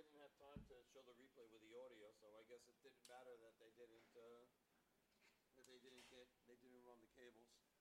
didn't have time to show the replay with the audio, so I guess it didn't matter that they didn't run the cables.